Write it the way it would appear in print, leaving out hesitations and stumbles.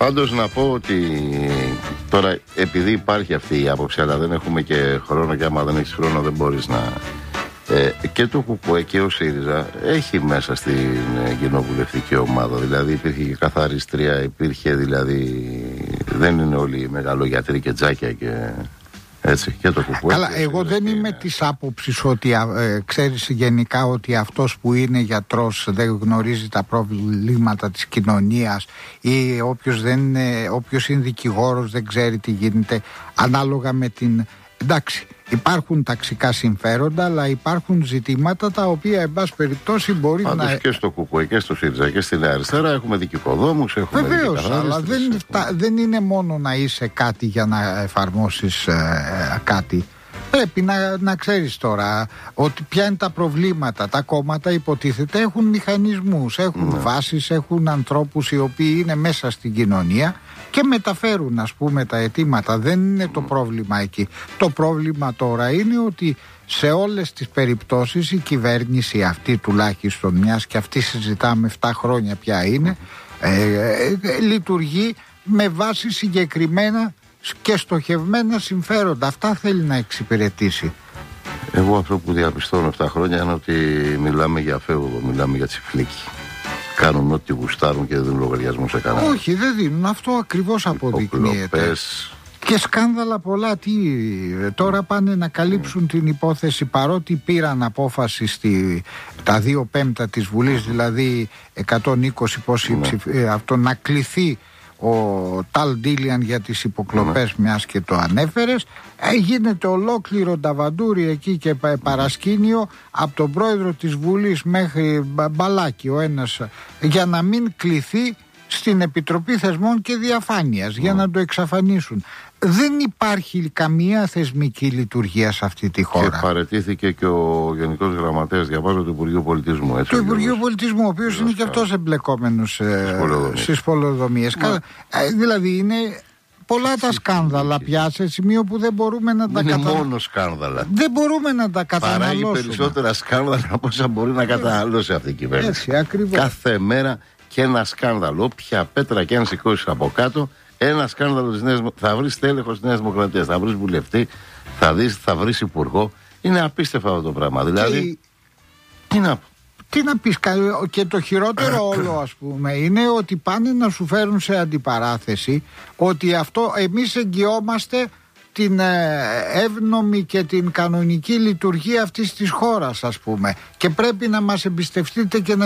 Πάντως να πω ότι τώρα, επειδή υπάρχει αυτή η άποψη, αλλά δεν έχουμε και χρόνο, και άμα δεν έχεις χρόνο δεν μπορείς να... και το ΚΚΕ και ο ΣΥΡΙΖΑ έχει μέσα στην κοινοβουλευτική ομάδα. Δηλαδή υπήρχε και καθαρίστρια, υπήρχε δηλαδή... Δεν είναι όλοι μεγαλογιατροί και τζάκια και... Έτσι, και το ΚΚΕ. Καλά, εγώ δεν είμαι της άποψης ότι ξέρεις γενικά ότι αυτός που είναι γιατρός δεν γνωρίζει τα προβλήματα της κοινωνίας, ή όποιος είναι δικηγόρος δεν ξέρει τι γίνεται, ανάλογα με την... Εντάξει, υπάρχουν ταξικά συμφέροντα, αλλά υπάρχουν ζητήματα τα οποία εν πάση περιπτώσει μπορεί πάντως να... και στο ΚΚΕ και στο ΣΥΡΙΖΑ και στη Νέα Αριστερά έχουμε δικηγοδόμους, έχουμε... Βεβαίως, αλλά δεν είναι μόνο να είσαι κάτι για να εφαρμόσεις κάτι. Πρέπει να ξέρεις τώρα ότι ποια είναι τα προβλήματα. Τα κόμματα υποτίθεται έχουν μηχανισμούς, έχουν βάσεις, έχουν ανθρώπους οι οποίοι είναι μέσα στην κοινωνία και μεταφέρουν, ας πούμε, τα αιτήματα. Δεν είναι το πρόβλημα εκεί. Το πρόβλημα τώρα είναι ότι σε όλες τις περιπτώσεις η κυβέρνηση αυτή, τουλάχιστον, μιας και αυτή συζητάμε 7 χρόνια πια είναι, λειτουργεί με βάση συγκεκριμένα και στοχευμένα συμφέροντα. Αυτά θέλει να εξυπηρετήσει. Εγώ αυτό που διαπιστώνω 7 χρόνια είναι ότι μιλάμε για φεύγο, μιλάμε για τσιφλίκι. Κάνουν ό,τι γουστάρουν και δεν δίνουν λογαριασμό σε κανέναν. Όχι, δεν δίνουν. Αυτό ακριβώς αποδεικνύεται. Και σκάνδαλα πολλά. Τώρα πάνε να καλύψουν την υπόθεση, παρότι πήραν απόφαση τα 2/5 της Βουλής, δηλαδή 120 πόσοι αυτό, να κληθεί ο Ταλ Ντίλιαν για τις υποκλοπές, μιας και το ανέφερες. Γίνεται ολόκληρο νταβαντούρι εκεί και παρασκήνιο από τον πρόεδρο της Βουλής μέχρι μπαλάκι ο ένας, για να μην κληθεί στην Επιτροπή Θεσμών και Διαφάνειας, για να το εξαφανίσουν. Δεν υπάρχει καμία θεσμική λειτουργία σε αυτή τη χώρα. Και παραιτήθηκε και ο Γενικός Γραμματέας, διαβάζω, του Υπουργείου Πολιτισμού. Έτσι, του Υπουργείου Πολιτισμού, ο οποίος είναι και αυτός εμπλεκόμενος στις πολεοδομίες. Δηλαδή είναι πολλά τα σκάνδαλα πια, σε σημείο που δεν μπορούμε να τα καταναλώσουμε. Είναι μόνο σκάνδαλα. Δεν μπορούμε να τα καταναλώσουμε. Παράγει περισσότερα σκάνδαλα από όσα μπορεί να καταναλώσει αυτή η κυβέρνηση. Έτσι, ακριβώς. Κάθε μέρα και ένα σκάνδαλο. Όποια πέτρα και αν σηκώσει από κάτω, ένα σκάνδαλο της Νέας Δημοκρατίας. Θα βρεις τέλεχος της Νέας Δημοκρατίας, θα βρεις βουλευτή, θα βρεις υπουργό. Είναι απίστευτο αυτό το πράγμα. Δηλαδή, τι να πεις, και το χειρότερο όλο, ας πούμε, είναι ότι πάνε να σου φέρουν σε αντιπαράθεση ότι αυτό εμείς εγγυόμαστε την εύνομη και την κανονική λειτουργία αυτής της χώρας, ας πούμε, και πρέπει να μας εμπιστευτείτε και να